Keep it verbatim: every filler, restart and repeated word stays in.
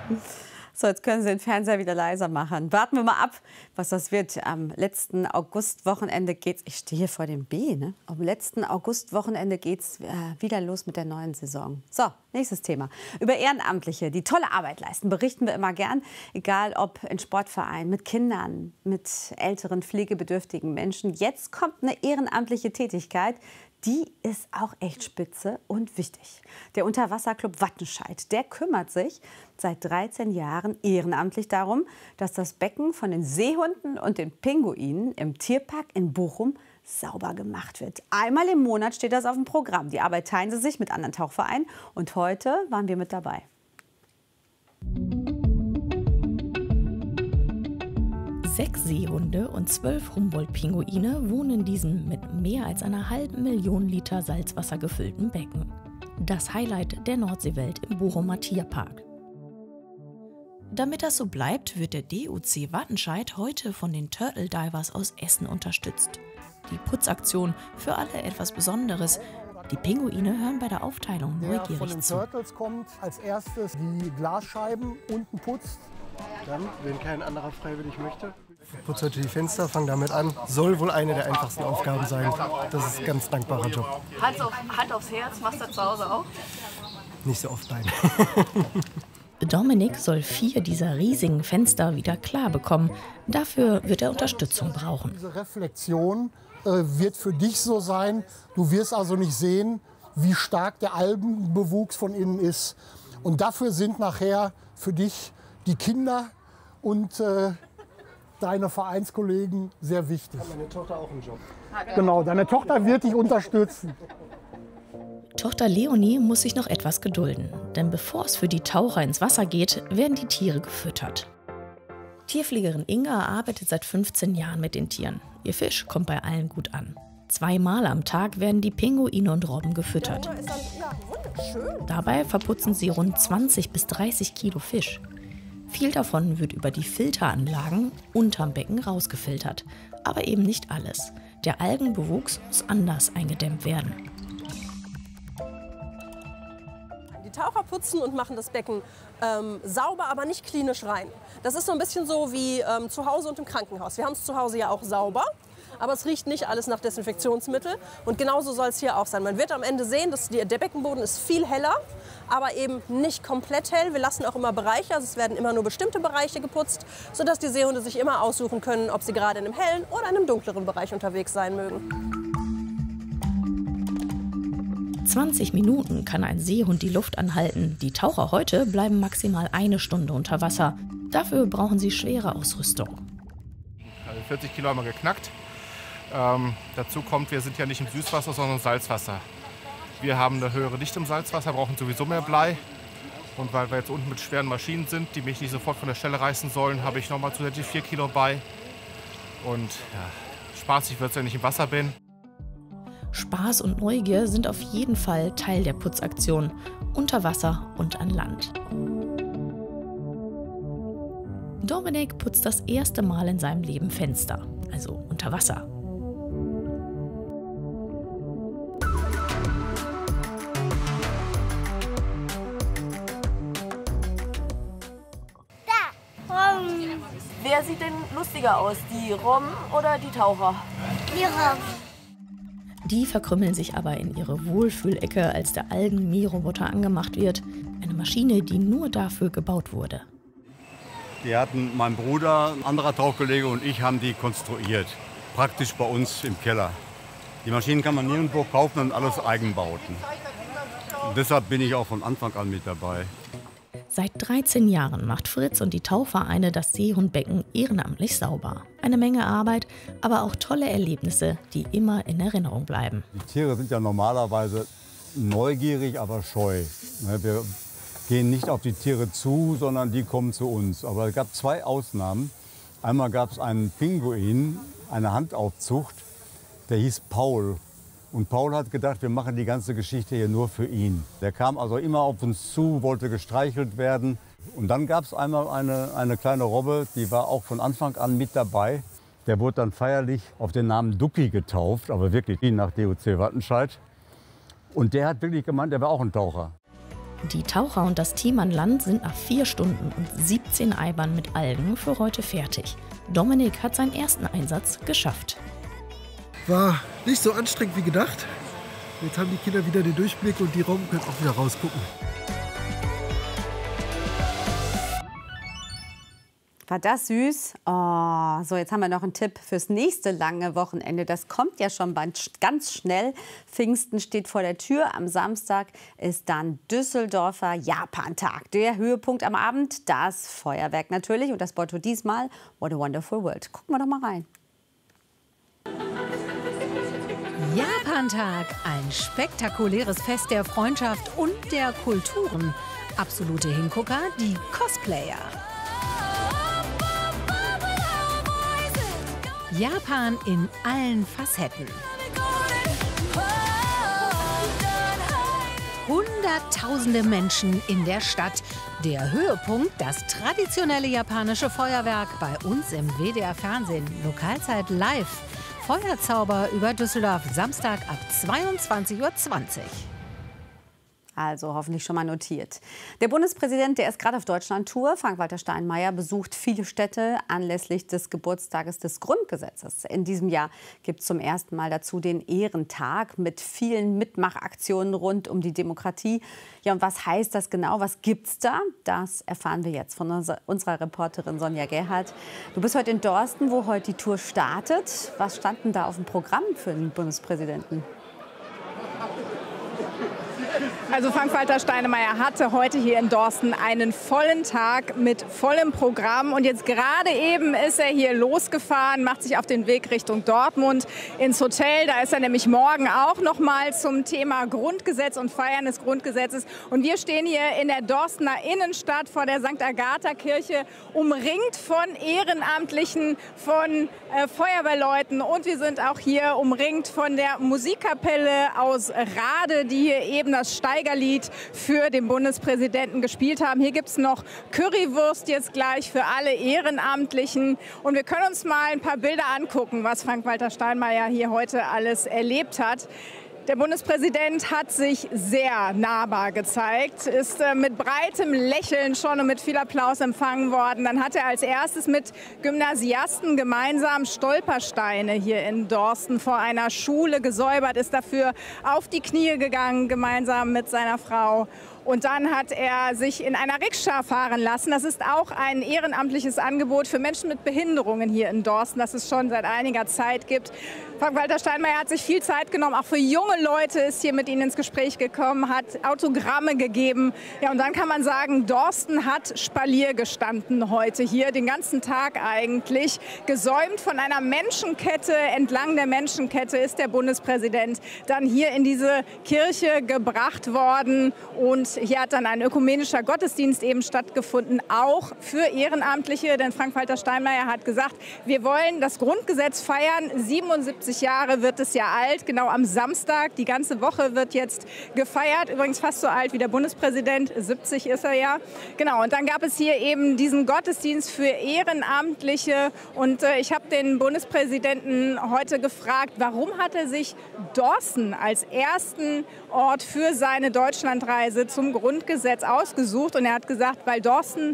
So, jetzt können Sie den Fernseher wieder leiser machen. Warten wir mal ab, was das wird. Am letzten Augustwochenende geht's. Ich stehe hier vor dem B, ne? Am letzten Augustwochenende geht's äh, wieder los mit der neuen Saison. So, nächstes Thema. Über Ehrenamtliche, die tolle Arbeit leisten, berichten wir immer gern. Egal ob in Sportvereinen, mit Kindern, mit älteren, pflegebedürftigen Menschen. Jetzt kommt eine ehrenamtliche Tätigkeit. Die ist auch echt spitze und wichtig. Der Unterwasserclub Wattenscheid, der kümmert sich seit dreizehn Jahren ehrenamtlich darum, dass das Becken von den Seehunden und den Pinguinen im Tierpark in Bochum sauber gemacht wird. Einmal im Monat steht das auf dem Programm. Die Arbeit teilen sie sich mit anderen Tauchvereinen. Und heute waren wir mit dabei. Sechs Seehunde und zwölf Humboldt-Pinguine wohnen in diesem mit mehr als einer halben Million Liter Salzwasser gefüllten Becken. Das Highlight der Nordseewelt im Bochumer Tierpark. Damit das so bleibt, wird der D U C Wattenscheid heute von den Turtle Divers aus Essen unterstützt. Die Putzaktion für alle etwas Besonderes. Die Pinguine hören bei der Aufteilung Der neugierig von den zu. Turtles kommt als erstes die Glasscheiben unten putzt. Dann, wenn kein anderer freiwillig möchte, putzt heute die Fenster, fangen damit an. Soll wohl eine der einfachsten Aufgaben sein. Das ist ein ganz dankbarer Job. Hand, auf, Hand aufs Herz, machst du zu Hause auch? Nicht so oft, nein. Dominik soll vier dieser riesigen Fenster wieder klar bekommen. Dafür wird er Unterstützung brauchen. Diese Reflexion äh, wird für dich so sein. Du wirst also nicht sehen, wie stark der Algenbewuchs von innen ist. Und dafür sind nachher für dich die Kinder und äh, deine Vereinskollegen sehr wichtig. Hat meine Tochter auch einen Job? Genau, deine Tochter wird dich unterstützen. Tochter Leonie muss sich noch etwas gedulden. Denn bevor es für die Taucher ins Wasser geht, werden die Tiere gefüttert. Tierpflegerin Inga arbeitet seit fünfzehn Jahren mit den Tieren. Ihr Fisch kommt bei allen gut an. Zweimal am Tag werden die Pinguine und Robben gefüttert. Dabei verputzen sie rund zwanzig bis dreißig Kilo Fisch. Viel davon wird über die Filteranlagen unterm Becken rausgefiltert. Aber eben nicht alles. Der Algenbewuchs muss anders eingedämmt werden. Die Taucher putzen und machen das Becken ähm, sauber, aber nicht klinisch rein. Das ist so ein bisschen so wie ähm, zu Hause und im Krankenhaus. Wir haben es zu Hause ja auch sauber, aber es riecht nicht alles nach Desinfektionsmittel. Und genauso soll es hier auch sein. Man wird am Ende sehen, dass die, der Beckenboden ist viel heller, aber eben nicht komplett hell. Wir lassen auch immer Bereiche, also es werden immer nur bestimmte Bereiche geputzt, sodass die Seehunde sich immer aussuchen können, ob sie gerade in einem hellen oder in einem dunkleren Bereich unterwegs sein mögen. zwanzig Minuten kann ein Seehund die Luft anhalten. Die Taucher heute bleiben maximal eine Stunde unter Wasser. Dafür brauchen sie schwere Ausrüstung. Also vierzig Kilo haben wir geknackt. Ähm, dazu kommt, wir sind ja nicht im Süßwasser, sondern im Salzwasser. Wir haben eine höhere Dichte im Salzwasser, brauchen sowieso mehr Blei. Und weil wir jetzt unten mit schweren Maschinen sind, die mich nicht sofort von der Stelle reißen sollen, habe ich noch mal zusätzlich vier Kilo bei. Und ja, spaßig wird es, wenn ich im Wasser bin. Spaß und Neugier sind auf jeden Fall Teil der Putzaktion, unter Wasser und an Land. Dominik putzt das erste Mal in seinem Leben Fenster, also unter Wasser. Wer sieht denn lustiger aus, die Robben oder die Taucher? Die Robben. Die verkrümmeln sich aber in ihre Wohlfühlecke, als der Algen-Mähroboter angemacht wird. Eine Maschine, die nur dafür gebaut wurde. Die hatten mein Bruder, ein anderer Tauchkollege und ich haben die konstruiert. Praktisch bei uns im Keller. Die Maschinen kann man nirgendwo kaufen und alles Eigenbauten. Und deshalb bin ich auch von Anfang an mit dabei. Seit dreizehn Jahren macht Fritz und die Tauchvereine das Seehundbecken ehrenamtlich sauber. Eine Menge Arbeit, aber auch tolle Erlebnisse, die immer in Erinnerung bleiben. Die Tiere sind ja normalerweise neugierig, aber scheu. Wir gehen nicht auf die Tiere zu, sondern die kommen zu uns. Aber es gab zwei Ausnahmen. Einmal gab es einen Pinguin, eine Handaufzucht, der hieß Paul. Und Paul hat gedacht, wir machen die ganze Geschichte hier nur für ihn. Der kam also immer auf uns zu, wollte gestreichelt werden. Und dann gab es einmal eine, eine kleine Robbe, die war auch von Anfang an mit dabei. Der wurde dann feierlich auf den Namen Ducky getauft, aber wirklich nach D U C Wattenscheid. Und der hat wirklich gemeint, der war auch ein Taucher. Die Taucher und das Team an Land sind nach vier Stunden und siebzehn Eimern mit Algen für heute fertig. Dominik hat seinen ersten Einsatz geschafft. War nicht so anstrengend wie gedacht. Jetzt haben die Kinder wieder den Durchblick und die Robben können auch wieder rausgucken. War das süß? Oh, so, jetzt haben wir noch einen Tipp fürs nächste lange Wochenende. Das kommt ja schon bald ganz schnell. Pfingsten steht vor der Tür. Am Samstag ist dann Düsseldorfer Japantag. Der Höhepunkt am Abend, das Feuerwerk natürlich. Und das Motto diesmal, What a Wonderful World. Gucken wir doch mal rein. Japantag, ein spektakuläres Fest der Freundschaft und der Kulturen. Absolute Hingucker, die Cosplayer. Japan in allen Facetten. Hunderttausende Menschen in der Stadt. Der Höhepunkt, das traditionelle japanische Feuerwerk bei uns im W D R-Fernsehen. Lokalzeit live. Feuerzauber über Düsseldorf, Samstag ab zweiundzwanzig Uhr zwanzig. Also hoffentlich schon mal notiert. Der Bundespräsident, der ist gerade auf Deutschland-Tour. Frank-Walter Steinmeier besucht viele Städte anlässlich des Geburtstages des Grundgesetzes. In diesem Jahr gibt es zum ersten Mal dazu den Ehrentag mit vielen Mitmachaktionen rund um die Demokratie. Ja, und was heißt das genau? Was gibt's da? Das erfahren wir jetzt von unserer Reporterin Sonja Gerhardt. Du bist heute in Dorsten, wo heute die Tour startet. Was stand denn da auf dem Programm für den Bundespräsidenten? Also Frank-Walter Steinmeier hatte heute hier in Dorsten einen vollen Tag mit vollem Programm. Und jetzt gerade eben ist er hier losgefahren, macht sich auf den Weg Richtung Dortmund ins Hotel. Da ist er nämlich morgen auch noch mal zum Thema Grundgesetz und Feiern des Grundgesetzes. Und wir stehen hier in der Dorstener Innenstadt vor der Sankt Agatha-Kirche, umringt von Ehrenamtlichen, von äh, Feuerwehrleuten. Und wir sind auch hier umringt von der Musikkapelle aus Rade, die hier eben das Steigerlied für den Bundespräsidenten gespielt haben. Hier gibt es noch Currywurst jetzt gleich für alle Ehrenamtlichen. Und wir können uns mal ein paar Bilder angucken, was Frank-Walter Steinmeier hier heute alles erlebt hat. Der Bundespräsident hat sich sehr nahbar gezeigt, ist äh, mit breitem Lächeln schon und mit viel Applaus empfangen worden. Dann hat er als erstes mit Gymnasiasten gemeinsam Stolpersteine hier in Dorsten vor einer Schule gesäubert, ist dafür auf die Knie gegangen, gemeinsam mit seiner Frau. Und dann hat er sich in einer Rikscha fahren lassen. Das ist auch ein ehrenamtliches Angebot für Menschen mit Behinderungen hier in Dorsten, das es schon seit einiger Zeit gibt. Frank-Walter Steinmeier hat sich viel Zeit genommen, auch für junge Leute ist hier mit ihnen ins Gespräch gekommen, hat Autogramme gegeben. Ja, und dann kann man sagen, Dorsten hat Spalier gestanden heute hier, den ganzen Tag eigentlich. Gesäumt von einer Menschenkette, entlang der Menschenkette ist der Bundespräsident dann hier in diese Kirche gebracht worden. Und hier hat dann ein ökumenischer Gottesdienst eben stattgefunden, auch für Ehrenamtliche. Denn Frank-Walter Steinmeier hat gesagt, wir wollen das Grundgesetz feiern. siebenundsiebzig Jahre wird es ja alt, genau am Samstag. Die ganze Woche wird jetzt gefeiert. Übrigens fast so alt wie der Bundespräsident, siebzig ist er ja. Genau, und dann gab es hier eben diesen Gottesdienst für Ehrenamtliche. Und äh, ich habe den Bundespräsidenten heute gefragt, warum hat er sich Dorsten als ersten Ort für seine Deutschlandreise zum Grundgesetz ausgesucht. Und er hat gesagt, weil Dorsten